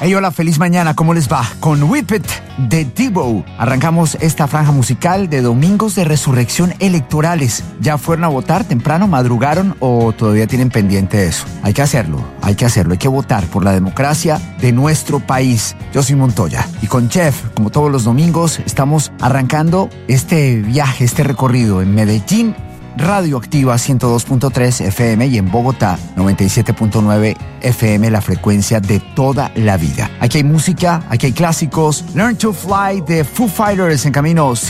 Hey, hola, feliz mañana, ¿cómo les va? Con Whip It de Devo arrancamos esta franja musical de domingos de resurrección electorales. ¿Ya fueron a votar temprano, madrugaron o todavía tienen pendiente eso? Hay que hacerlo, hay que votar por la democracia de nuestro país. Yo soy Montoya y con Jeff, como todos los domingos, estamos arrancando este viaje, este recorrido en Medellín, Radioactiva 102.3 FM y en Bogotá 97.9 FM, la frecuencia de toda la vida. Aquí hay música, aquí hay clásicos. Learn to Fly de Foo Fighters en camino.